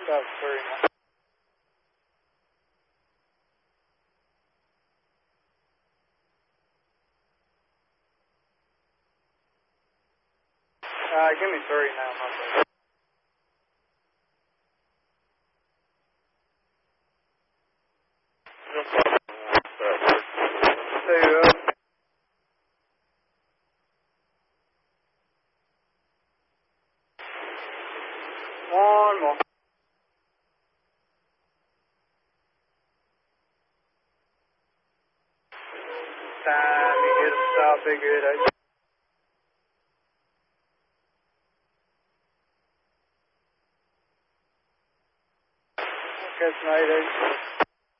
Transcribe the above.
Stop 39. Give me 39, my bad. Two up. One more. Time you get a stop, they good. Catch 9-8.